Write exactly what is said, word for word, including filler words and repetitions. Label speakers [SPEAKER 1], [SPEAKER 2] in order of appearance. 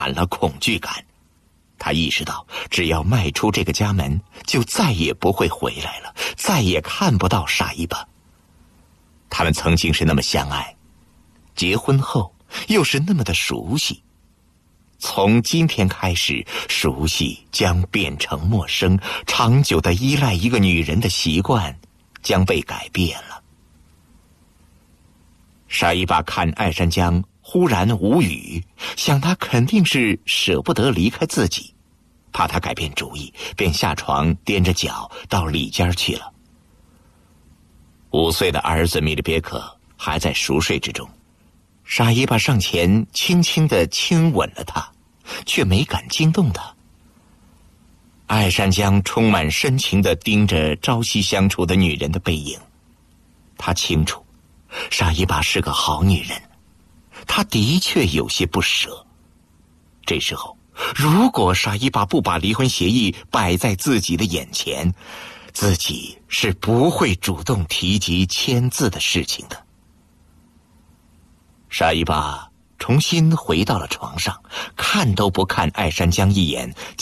[SPEAKER 1] 满了恐惧感。他意识到，只要迈出这个家门，就再也不会回来了，再也看不到沙伊巴。他们曾经是那么相爱，结婚后又是那么的熟悉。从今天开始，熟悉将变成陌生，长久的依赖一个女人的习惯将被改变了。沙伊巴看艾珊江忽然无语，想他肯定是舍不得离开自己，怕他改变主意，便下床踮着脚到里间去了。五岁的儿子米利别克还在熟睡之中，沙伊巴上前轻轻地亲吻了他，却没敢惊动他。艾珊江充满深情地盯着朝夕相处的女人的背影，他清楚沙伊巴是个好女人，他的确有些不舍。这时候，如果沙伊巴不把离婚协议摆在自己的眼前，自己是不会主动提及签字的事情的。沙伊巴重新回到了床上，看都不看艾珊江一眼，